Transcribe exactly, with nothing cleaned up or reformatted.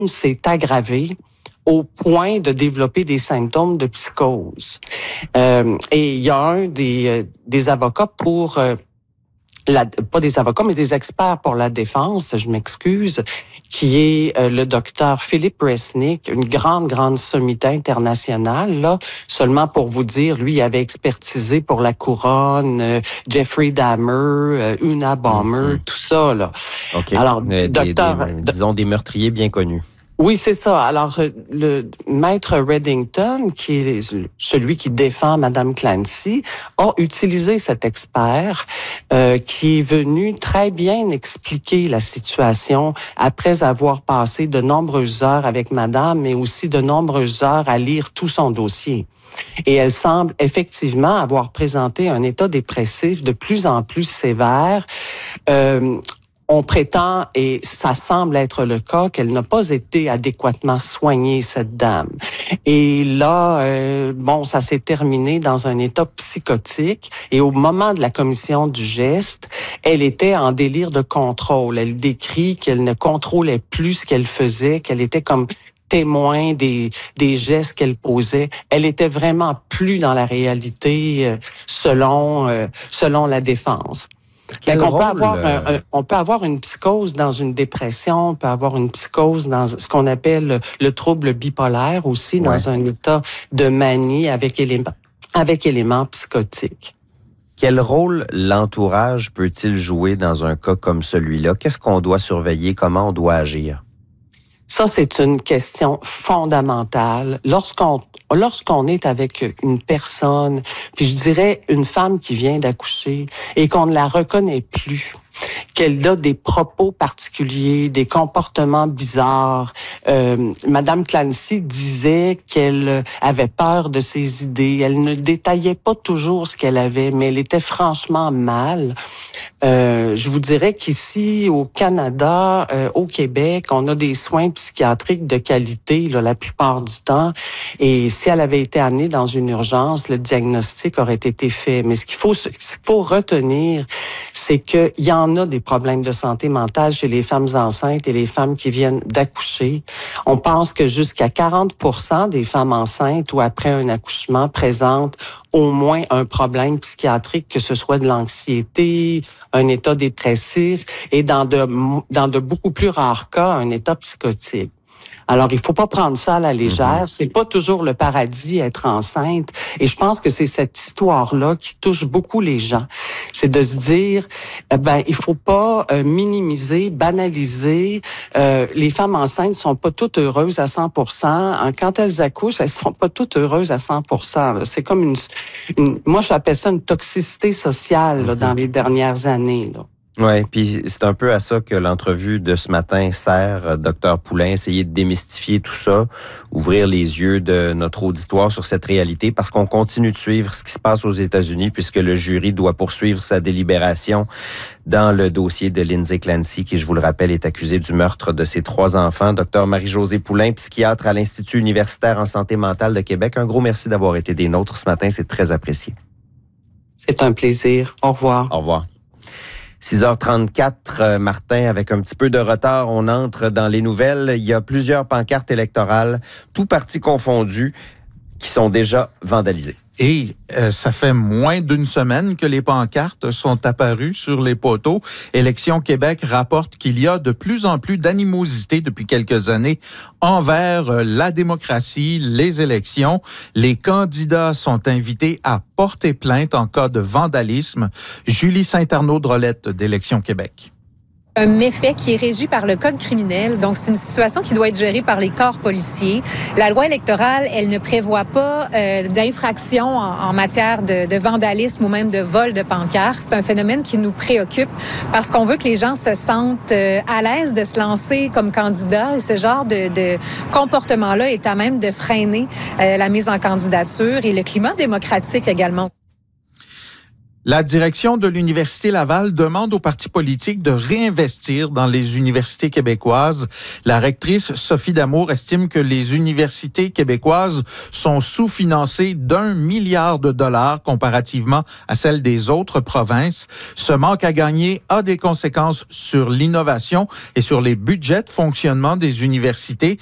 s'est aggravé au point de développer des symptômes de psychose. Euh, et il y a un des, euh, des avocats pour... Euh, La, pas des avocats, mais des experts pour la défense, je m'excuse, qui est euh, le docteur Philippe Resnick, une grande, grande sommité internationale, là. Seulement pour vous dire, lui, il avait expertisé pour la couronne, euh, Jeffrey Dahmer, euh, Una Bomber, mm-hmm. tout ça, là. OK. Alors, des, docteur... des, disons des meurtriers bien connus. Oui, c'est ça. Alors, le maître Reddington, qui est celui qui défend Madame Clancy, a utilisé cet expert euh, qui est venu très bien expliquer la situation après avoir passé de nombreuses heures avec Madame, mais aussi de nombreuses heures à lire tout son dossier. Et elle semble effectivement avoir présenté un état dépressif de plus en plus sévère. Euh, On prétend, et ça semble être le cas, qu'elle n'a pas été adéquatement soignée, cette dame. Et là, euh, bon, ça s'est terminé dans un état psychotique. Et au moment de la commission du geste, elle était en délire de contrôle. Elle décrit qu'elle ne contrôlait plus ce qu'elle faisait, qu'elle était comme témoin des des gestes qu'elle posait. Elle était vraiment plus dans la réalité, euh, selon euh, selon la défense. Quel on, rôle, peut avoir euh... un, un, on peut avoir une psychose dans une dépression, on peut avoir une psychose dans ce qu'on appelle le, le trouble bipolaire aussi, ouais. dans un état de manie avec éléments, avec éléments psychotiques. Quel rôle l'entourage peut-il jouer dans un cas comme celui-là? Qu'est-ce qu'on doit surveiller? Comment on doit agir? Ça, c'est une question fondamentale. Lorsqu'on lorsqu'on est avec une personne, puis je dirais une femme qui vient d'accoucher et qu'on ne la reconnaît plus, qu'elle a des propos particuliers, des comportements bizarres. Euh, Madame Clancy disait qu'elle avait peur de ses idées. Elle ne détaillait pas toujours ce qu'elle avait, mais elle était franchement mal. Euh, je vous dirais qu'ici, au Canada, euh, au Québec, on a des soins psychiatriques de qualité là, la plupart du temps. Et si elle avait été amenée dans une urgence, le diagnostic aurait été fait. Mais ce qu'il faut, ce qu'il faut retenir, c'est qu'il y en a des problèmes de santé mentale chez les femmes enceintes et les femmes qui viennent d'accoucher. On pense que jusqu'à quarante pour cent des femmes enceintes ou après un accouchement présentent au moins un problème psychiatrique, que ce soit de l'anxiété, un état dépressif et dans de, dans de beaucoup plus rares cas, un état psychotique. Alors, il faut pas prendre ça à la légère. C'est pas toujours le paradis être enceinte. Et je pense que c'est cette histoire-là qui touche beaucoup les gens. C'est de se dire, eh ben, il faut pas euh, minimiser, banaliser. Euh, les femmes enceintes sont pas toutes heureuses à cent pour cent. Quand elles accouchent, elles sont pas toutes heureuses à cent pour cent. C'est comme une, une moi, j'appelle ça une toxicité sociale là, dans les dernières années, là. Oui, puis c'est un peu à ça que l'entrevue de ce matin sert, docteur Poulain, essayer de démystifier tout ça, ouvrir les yeux de notre auditoire sur cette réalité, parce qu'on continue de suivre ce qui se passe aux États-Unis, puisque le jury doit poursuivre sa délibération dans le dossier de Lindsay Clancy, qui, je vous le rappelle, est accusée du meurtre de ses trois enfants. Docteur Marie-Josée Poulain, psychiatre à l'Institut universitaire en santé mentale de Québec, un gros merci d'avoir été des nôtres ce matin, c'est très apprécié. C'est un plaisir. Au revoir. Au revoir. six heures trente-quatre, euh, Martin, avec un petit peu de retard, on entre dans les nouvelles. Il y a plusieurs pancartes électorales, tous partis confondus, qui sont déjà vandalisées. Et euh, ça fait moins d'une semaine que les pancartes sont apparues sur les poteaux. Élections Québec rapporte qu'il y a de plus en plus d'animosité depuis quelques années envers euh, la démocratie, les élections. Les candidats sont invités à porter plainte en cas de vandalisme. Julie Saint-Arnaud-Drolette d'Élections Québec. Un méfait qui est régi par le code criminel. Donc, c'est une situation qui doit être gérée par les corps policiers. La loi électorale, elle ne prévoit pas euh, d'infraction en, en matière de, de vandalisme ou même de vol de pancartes. C'est un phénomène qui nous préoccupe parce qu'on veut que les gens se sentent euh, à l'aise de se lancer comme candidat. Et ce genre de, de comportement-là est à même de freiner euh, la mise en candidature et le climat démocratique également. La direction de l'Université Laval demande aux partis politiques de réinvestir dans les universités québécoises. La rectrice Sophie Damour estime que les universités québécoises sont sous-financées d'un milliard de dollars comparativement à celles des autres provinces. Ce manque à gagner a des conséquences sur l'innovation et sur les budgets de fonctionnement des universités.